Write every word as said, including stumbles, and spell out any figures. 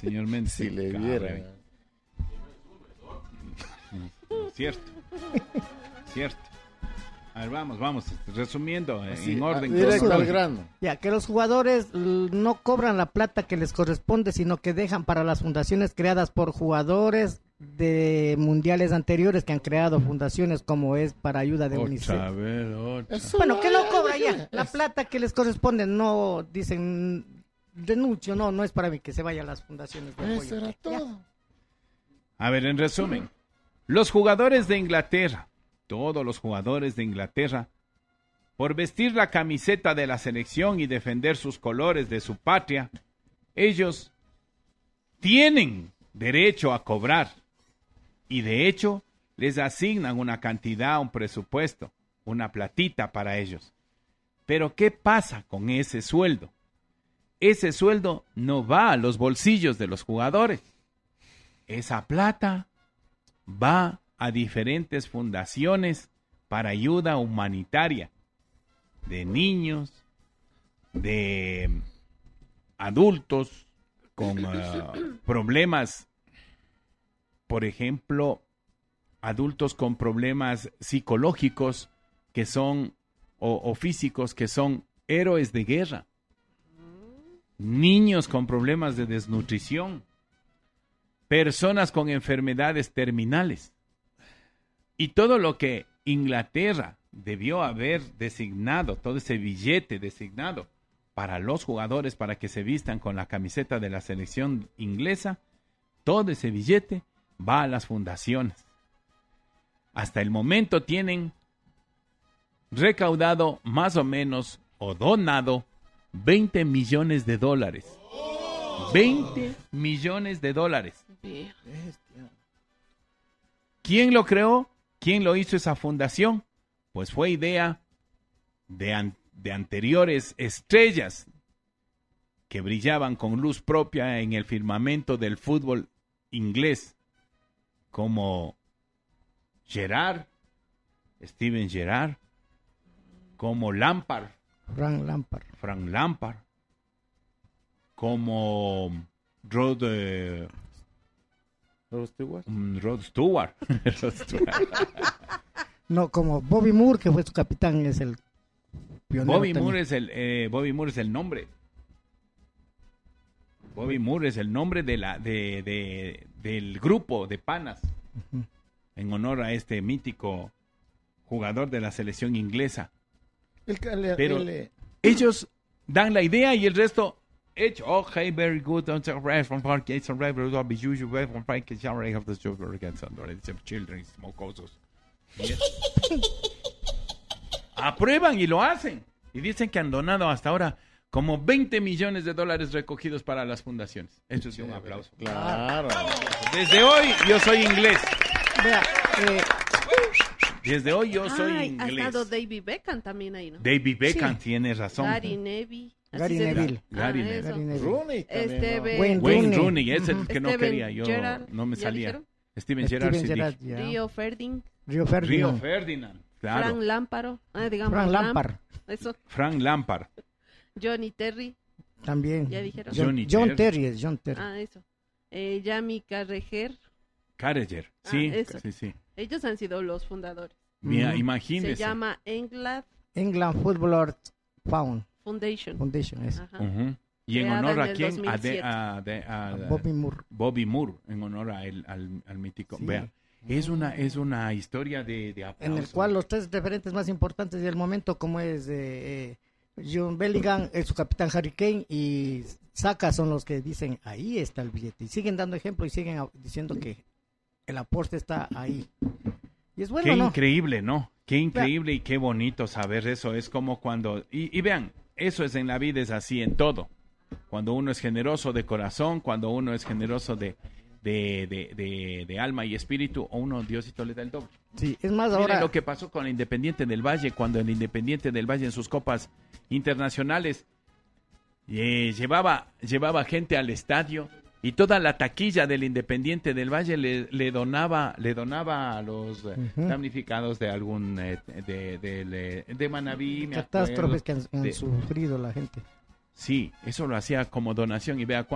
señor Méndez. Si le viera. Cierto. Cierto. A ver, vamos, vamos, resumiendo, Sí, en orden. directo al grano. Ya, que los jugadores l- no cobran la plata que les corresponde, sino que dejan para las fundaciones creadas por jugadores de mundiales anteriores que han creado fundaciones como es para ayuda de Otra UNICEF. vez, otra. Eso Bueno, que no cobra es- ya, la plata que les corresponde, no dicen denuncio, no, no es para mí que se vaya a las fundaciones de apoyo. Eso era Ya. todo. A ver, en resumen, los jugadores de Inglaterra, todos los jugadores de Inglaterra, por vestir la camiseta de la selección y defender sus colores de su patria, ellos tienen derecho a cobrar y de hecho les asignan una cantidad, un presupuesto, una platita para ellos. Pero ¿qué pasa con ese sueldo? Ese sueldo no va a los bolsillos de los jugadores. Esa plata va a diferentes fundaciones para ayuda humanitaria de niños, de adultos con uh, problemas, por ejemplo, adultos con problemas psicológicos que son o, o físicos que son héroes de guerra, niños con problemas de desnutrición, personas con enfermedades terminales. Y todo lo que Inglaterra debió haber designado, todo ese billete designado para los jugadores para que se vistan con la camiseta de la selección inglesa, todo ese billete va a las fundaciones. Hasta el momento tienen recaudado más o menos o donado veinte millones de dólares. veinte millones de dólares. ¿Quién lo creó? ¿Quién lo hizo esa fundación? Pues fue idea de, an- de anteriores estrellas que brillaban con luz propia en el firmamento del fútbol inglés, como Gerrard, Steven Gerrard, como Lampard, Frank Lampard. Frank Lampard, como Rod, eh, Rod Stewart. mm, Rod Stewart. Rod Stewart. No, como Bobby Moore, que fue su capitán, es el pionero. Bobby también. Moore es el eh, Bobby Moore es el nombre. Bobby Moore es el nombre de la de, de del grupo de panas Ujú. en honor a este mítico jugador de la selección inglesa. El, el, Pero el, eh, ellos dan la idea y el resto hecho. Oh, hey, very good. Don't take rest from park. It's a river. Don't be usual. Way from park. It's already have the sugar against the children. Mocosos. Y es- Aprueban y lo hacen. Y dicen que han donado hasta ahora como veinte millones de dólares recogidos para las fundaciones. Eso es un aplauso. claro. Desde hoy yo soy inglés. Vea, eh, Desde hoy yo soy Ay, ha inglés. estado David Beckham también ahí, ¿no? David Beckham Sí. tiene razón. Gary Neville. así Gary se dice. Neville. Gary Ah, Neville. eso. Gary Neville. Rooney también, Este, ¿no? ve- Wayne Wayne Rooney. Rooney es el Ujú. que no Steven quería. Yo Gerrard, no me ¿ya salía. dijeron? Steven Gerrard Steven sí Gerrard, dije. ya. Rio Ferdinand. Río Río Ferdinand. Ferdinand. Claro. Frank Lamparo. Ah, digamos. Frank Lamp- Lampard. Eso. Frank Lampard. Johnny Terry. También. Ya dijeron. John, Johnny John Terry. Terry es John Terry. Ah, eso. Eh, Jamie Carragher. Carragher. Ah, Sí, eso. sí, sí. Ellos han sido los fundadores. Mira, Ujú. imagínese. Se llama England England Football Found Foundation. Foundation es. Ajá. Ujú. Y en Creada honor en a el quién? dos A, mil de- siete. a de- a- A Bobby Moore. Bobby Moore, en honor a él, al, al mítico. Sí. Vea, es una, es una historia de, de En aplauso. el cual los tres referentes más importantes del momento, como es eh, eh, John Bellingham, es su capitán Harry Kane y Saka, son los que dicen ahí está el billete. Y siguen dando ejemplo y siguen a- diciendo que el aporte está ahí. Y es bueno, Qué ¿no? increíble, ¿no? Qué increíble y qué bonito saber eso. Es como cuando... Y, y vean, eso es en la vida, es así en todo. Cuando uno es generoso de corazón, cuando uno es generoso de, de, de, de, de alma y espíritu, a uno Diosito le da el doble. Sí, es más Miren ahora. lo que pasó con el Independiente del Valle, cuando el Independiente del Valle en sus copas internacionales eh, llevaba, llevaba gente al estadio y toda la taquilla del Independiente del Valle le, le donaba le donaba a los eh, Ujú. damnificados de algún eh, de, de, de, de Manabí, me Catástrofes que acuerdo. han, han de- sufrido la gente. Sí, eso lo hacía como donación y vea